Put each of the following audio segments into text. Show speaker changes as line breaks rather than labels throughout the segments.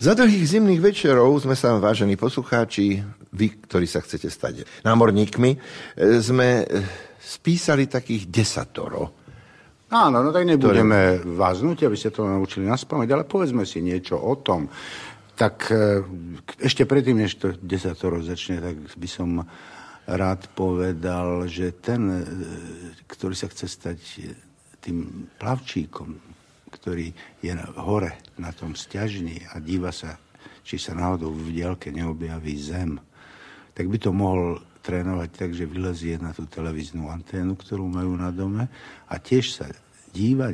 Za dlhých zimných večerov sme sa, vážení poslucháči, vy, ktorí sa chcete stať námorníkmi, sme spísali takých 10.
Áno, no tak nebudeme vás nútiť, aby ste to naučili naspamäť, ale povedzme si niečo o tom. Tak ešte predtým, než to 10 začne, tak by som rád povedal, že ten, ktorý sa chce stať tým plavčíkom, ktorý je hore na tom sťažni a díva sa, či sa náhodou v diaľke neobjaví zem, tak by to mohol trénovať tak, že vylezie na tú televíznu anténu, ktorú majú na dome a tiež sa dívať,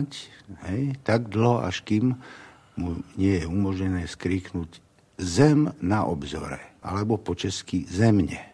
hej, tak dlho, až kým mu nie je umožnené skríknuť zem na obzore, alebo po česky zemne.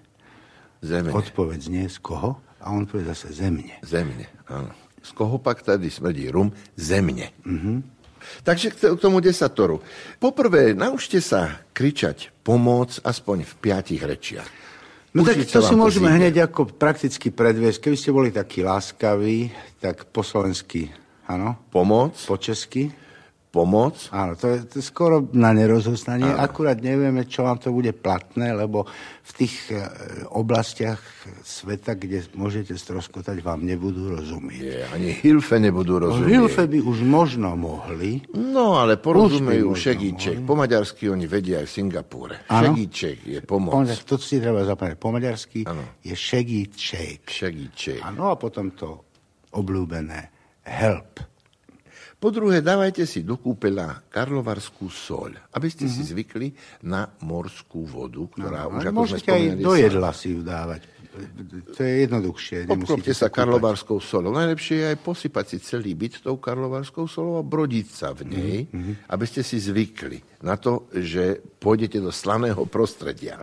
Odpoveď znie z koho? A on povie zase zemne.
Zemne, áno. Z koho pak tady smrdí rum? Zemne. Takže k tomu 10. Poprvé, naučte sa kričať pomoc aspoň v 5 rečiach.
No tak to si môžeme hneď ako prakticky predviesť. Keby ste boli takí láskaví, tak po slovensky, áno?
Pomoc.
Po česky?
Pomoc.
Áno, to je skoro na nerozostanie. Akurát nevieme, čo vám to bude platné, lebo v tých oblastiach sveta, kde môžete stroskotať, vám nebudú rozumieť.
Ani Hilfe nebudú rozumieť.
Hilfe by už možno mohli.
No, ale porozumejú šegíček. Po maďarsky oni vedia aj v Singapúre. Šegíček je pomoc.
To si treba zapamätať. Po maďarsky je šegíček.
Šegíček.
Áno, a potom to obľúbené help.
Po druhé, dávajte si do kúpeľa karlovarskú soľ, aby ste si zvykli na morskú vodu, ktorá už, ako sme spomínali,
aj do jedla si ju dávať. To je jednoduchšie.
Obklopte sa karlovarskou soľou. Najlepšie je aj posypať si celý byt tou karlovarskou soľou a brodiť sa v nej, aby ste si zvykli na to, že pôjdete do slaného prostredia.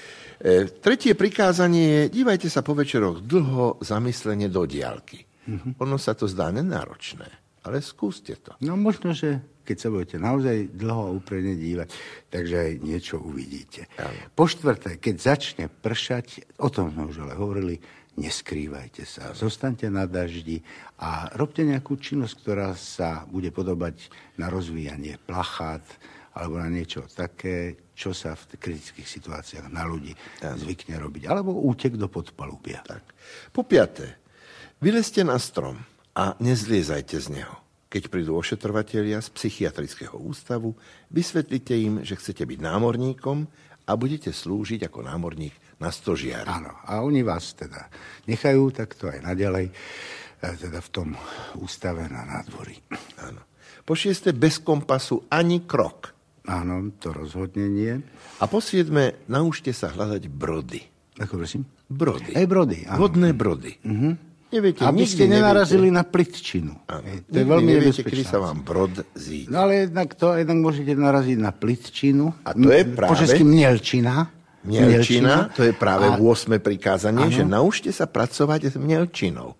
Tretie prikázanie je, dívajte sa po večeroch dlho zamyslenie do diaľky. Ono sa to zdá nenáročné. Ale skúste to.
No možno, že keď sa budete naozaj dlho a úprimne dívať, takže aj niečo uvidíte. Po štvrté, keď začne pršať, o tom sme už ale hovorili, neskrývajte sa. Zostaňte na daždi a robte nejakú činnosť, ktorá sa bude podobať na rozvíjanie plachát alebo na niečo také, čo sa v kritických situáciách na ľudí zvykne robiť. Alebo útek do podpalubia.
Tak. Po piaté, vylezte na strom a nezliezajte z neho. Keď prídu ošetrovatelia z psychiatrického ústavu, vysvetlite im, že chcete byť námorníkom a budete slúžiť ako námorník na stožiari.
Áno, a oni vás teda nechajú takto aj naďalej, teda v tom ústave na nádvorí.
Áno. Po šieste, bez kompasu ani krok.
Áno, to rozhodne nie.
A po siedme, naučte sa hľadať brody.
Ako prosím?
Brody.
Aj brody, áno.
Vodné brody. Neviete,
aby ste nenarazili na plitčinu.
To je veľmi nebezpečné. Kedy sa vám brod zíde.
No ale jednak môžete naraziť na plitčinu.
A to je práve...
Po česky mnielčina.
Mnielčina, to je práve 8. prikázanie, že naučte sa pracovať s mnielčinou.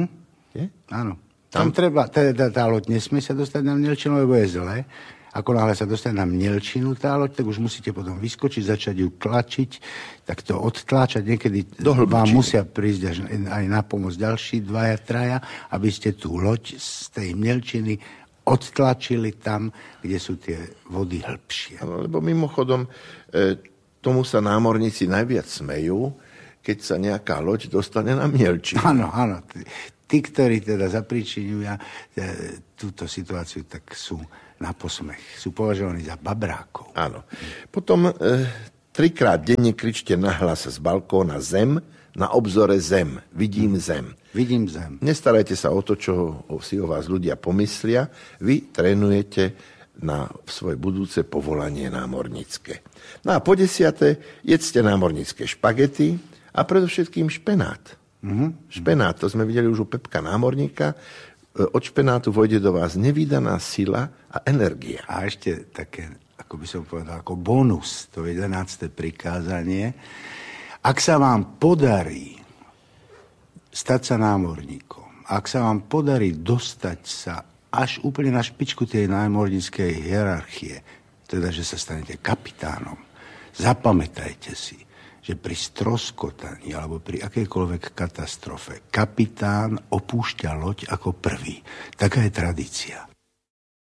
Áno. Tam treba, tá loď nesmie sa dostať na mnielčinu, lebo je zlé. Ako náhle sa dostane na mnielčinu tá loď, tak už musíte potom vyskočiť, začať ju tlačiť, tak to odtláčať. Niekedy vám musia prísť aj na pomoc ďalší 2-3, aby ste tú loď z tej mnielčiny odtlačili tam, kde sú tie vody hĺbšie.
Lebo mimochodom, tomu sa námorníci najviac smejú, keď sa nejaká loď dostane na mnielčinu.
Áno. Tí, ktorí teda zapričiňujú túto situáciu, tak sú na posmech. Sú považovaní za babrákov.
Áno. Potom 3-krát denne kričte nahlas z balkóna zem, na obzore zem. Vidím zem.
Vidím zem.
Nestarajte sa o to, čo si o vás ľudia pomyslia. Vy trénujete na svoje budúce povolanie námornícke. No a po 10. jedzte námornícke špagety a predovšetkým špenát. Špenát, to sme videli už u Pepka námorníka. Od špenátu vojde do vás nevídaná sila a energia.
A ešte také, ako by som povedal, ako bonus, to 11. prikázanie. Ak sa vám podarí stať sa námorníkom, ak sa vám podarí dostať sa až úplne na špičku tej námorníckej hierarchie, teda, že sa stanete kapitánom, zapamätajte si, že pri stroskotaní alebo pri akejkoľvek katastrofe kapitán opúšťa loď ako prvý. Taká je tradícia.